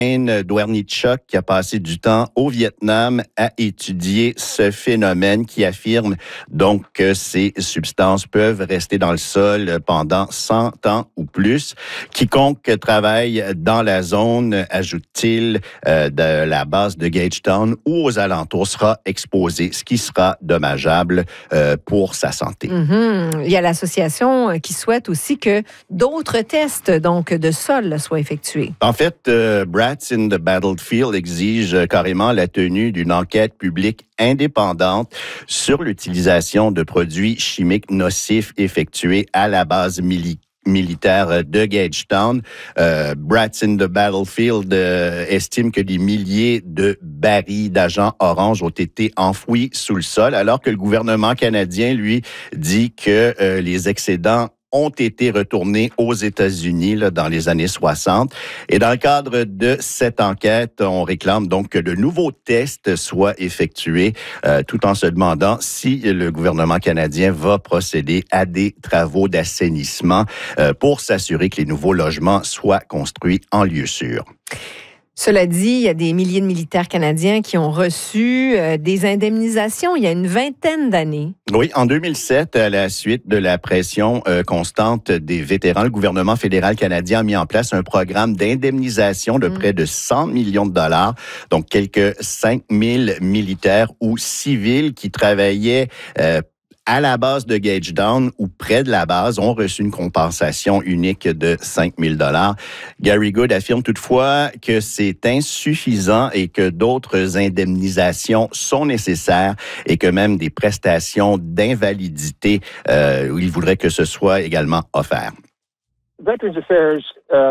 Dwernichuk, qui a passé du temps au Vietnam à étudier ce phénomène, qui affirme donc que ces substances peuvent rester dans le sol pendant 100 ans ou plus. Quiconque travaille dans la zone, ajoute-t-il, de la base de Gagetown ou aux alentours sera exposé, ce qui sera dommageable pour sa santé. Mm-hmm. Il y a l'association qui souhaite aussi que d'autres tests donc de sol soient effectués. En fait, Brats in the Battlefield exige carrément la tenue d'une enquête publique indépendante sur l'utilisation de produits chimiques nocifs effectués à la base militaire de Gagetown. Brats in the Battlefield estime que des milliers de barils d'agents orange ont été enfouis sous le sol, alors que le gouvernement canadien, lui, dit que les excédents ont été retournés aux États-Unis là, dans les années 60. Et dans le cadre de cette enquête, on réclame donc que de nouveaux tests soient effectués, tout en se demandant si le gouvernement canadien va procéder à des travaux d'assainissement pour s'assurer que les nouveaux logements soient construits en lieu sûr. Cela dit, il y a des milliers de militaires canadiens qui ont reçu des indemnisations il y a une vingtaine d'années. Oui, en 2007, à la suite de la pression constante des vétérans, le gouvernement fédéral canadien a mis en place un programme d'indemnisation de près de 100 millions de dollars. Donc, quelques 5 000 militaires ou civils qui travaillaient à la base de Gagetown ou près de la base ont reçu une compensation unique de 5 000 $. Gary Good affirme toutefois que c'est insuffisant et que d'autres indemnisations sont nécessaires et que même des prestations d'invalidité, il voudrait que ce soit également offert. Veterans Affairs,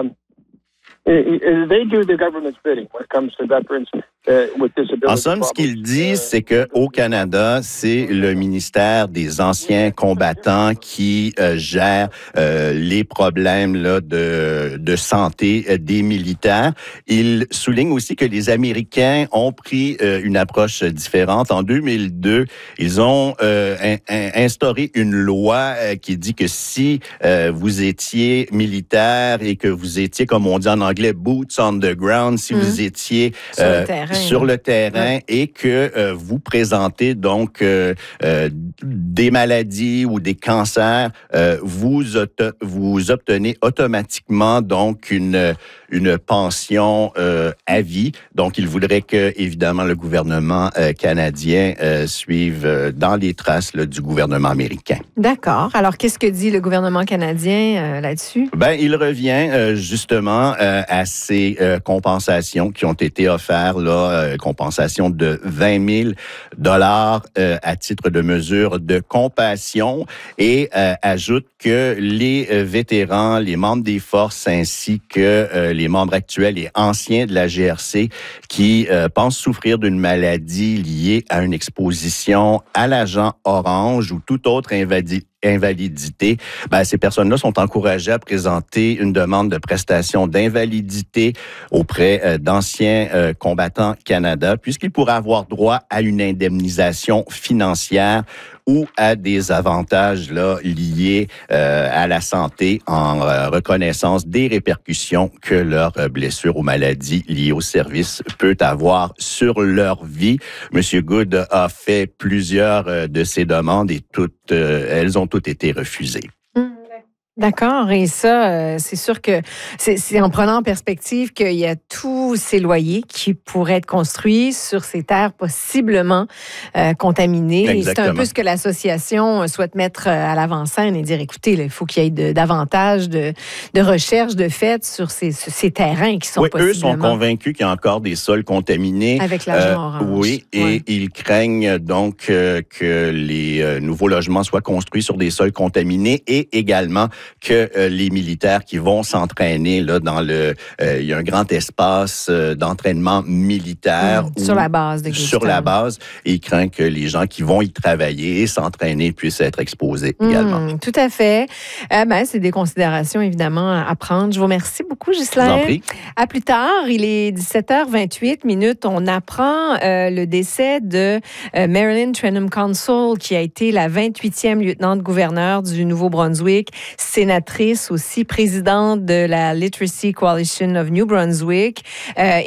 they do the government's bidding when it comes to veterans with disabilities. En somme, ce qu'ils disent, c'est qu'au Canada, c'est le ministère des anciens combattants qui gère les problèmes là, de santé des militaires. Ils soulignent aussi que les Américains ont pris une approche différente. En 2002, ils ont instauré une loi qui dit que si vous étiez militaire et que vous étiez, comme on dit en anglais, boots on the ground, si vous étiez sur le terrain et que vous présentez donc des maladies ou des cancers, vous obtenez automatiquement donc une pension à vie. Donc, il voudrait que, évidemment, le gouvernement canadien suive dans les traces là, du gouvernement américain. D'accord. Alors, qu'est-ce que dit le gouvernement canadien là-dessus? Ben, il revient justement à ces compensations qui ont été offertes, là, compensation de 20 000 $ à titre de mesure de compassion et ajoute que les vétérans, les membres des forces ainsi que les membres actuels et anciens de la GRC qui pensent souffrir d'une maladie liée à une exposition à l'agent orange ou toute autre invalidité, ben, ces personnes-là sont encouragées à présenter une demande de prestation d'invalidité auprès d'anciens combattants Canada, puisqu'ils pourraient avoir droit à une indemnisation financière ou à des avantages là, liés à la santé en reconnaissance des répercussions que leur blessure ou maladie liée au service peut avoir sur leur vie. Monsieur Good a fait plusieurs de ces demandes et toutes, elles ont toutes été refusées. D'accord. Et ça, c'est sûr que c'est en prenant en perspective qu'il y a tous ces loyers qui pourraient être construits sur ces terres possiblement contaminées. Exactement. Et c'est un peu ce que l'association souhaite mettre à l'avant-scène et dire, écoutez, il faut qu'il y ait davantage de recherches de fait sur ces terrains qui sont possiblement... Eux sont convaincus qu'il y a encore des sols contaminés. Avec l'agent orange. Oui, et ils craignent donc que les nouveaux logements soient construits sur des sols contaminés et également que les militaires qui vont s'entraîner là dans il y a un grand espace d'entraînement militaire sur la base de Gagetown. Sur la base, et il craint que les gens qui vont y travailler et s'entraîner puissent être exposés également. Tout à fait. C'est des considérations évidemment à prendre. Je vous remercie beaucoup, Ghislain. Je vous en prie. À plus tard, il est 17h28. On apprend le décès de Marilyn Trenholm Consall, qui a été la 28e lieutenant-gouverneur du Nouveau-Brunswick, sénatrice aussi, présidente de la Literacy Coalition of New Brunswick.